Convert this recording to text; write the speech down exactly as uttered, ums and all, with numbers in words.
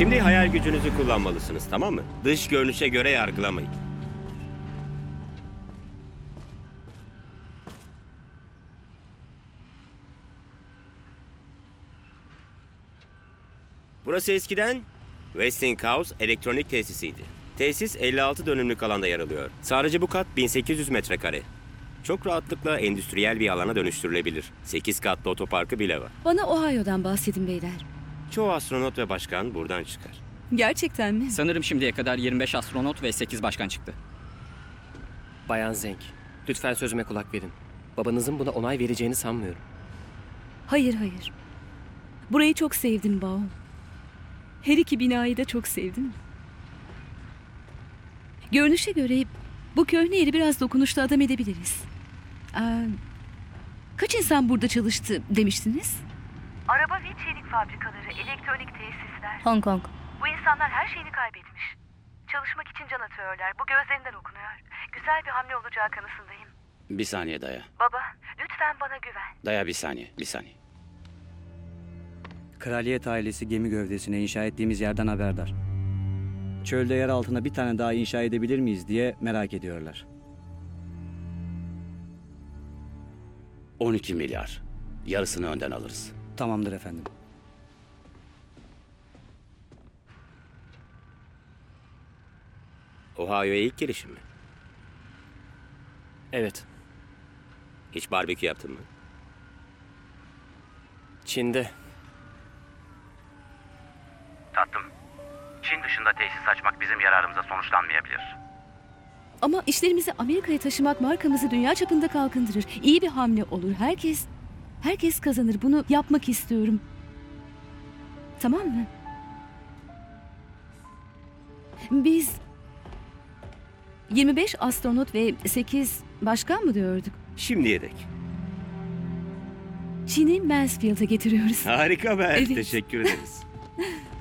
Şimdi hayal gücünüzü kullanmalısınız, tamam mı? Dış görünüşe göre yargılamayın. Burası eskiden Westinghouse elektronik tesisiydi. Tesis elli altı dönümlük alanda yer alıyor. Sadece bu kat bin sekiz yüz metrekare. Çok rahatlıkla endüstriyel bir alana dönüştürülebilir. sekiz katlı otoparkı bile var. Bana Ohio'dan bahsedin beyler. Çoğu astronot ve başkan buradan çıkar. Gerçekten mi? Sanırım şimdiye kadar yirmi beş astronot ve sekiz başkan çıktı. Bayan Zeng, lütfen sözüme kulak verin. Babanızın buna onay vereceğini sanmıyorum. Hayır hayır. Burayı çok sevdim Bao. Her iki binayı da çok sevdim. Görünüşe göre bu köhne yeri biraz dokunuşlu adam edebiliriz. Aa, kaç insan burada çalıştı demiştiniz? Araba ve çelik fabrikaları, elektronik tesisler. Hong Kong. Bu insanlar her şeyini kaybetmiş. Çalışmak için can atıyorlar. Bu gözlerinden okunuyor. Güzel bir hamle olacağı kanısındayım. Bir saniye Daya. Baba, lütfen bana güven. Daya bir saniye, bir saniye. Kraliyet ailesi gemi gövdesine inşa ettiğimiz yerden haberdar. Çölde yer altına bir tane daha inşa edebilir miyiz diye merak ediyorlar. on iki milyar. Yarısını önden alırız. Tamamdır efendim. Ohio'ya ilk gelişim mi? Evet, Hiç barbekü yaptın mı? Çin'de. Tatlım, Çin dışında tesis açmak bizim yararımıza sonuçlanmayabilir. Ama işlerimizi Amerika'ya taşımak markamızı dünya çapında kalkındırır. İyi bir hamle olur. Herkes, herkes kazanır. Bunu yapmak istiyorum. Tamam mı? Biz yirmi beş astronot ve sekiz başkan mı diyorduk? Şimdiye dek. Çin'i Mansfield'a getiriyoruz. Harika be. Evet. Teşekkür ederiz.